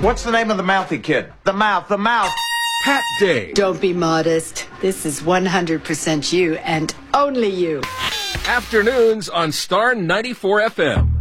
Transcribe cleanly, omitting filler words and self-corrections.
What's the name of the mouthy kid? The mouth. Pat Day. Don't be modest. This is 100% you and only you. Afternoons on Star 94 FM.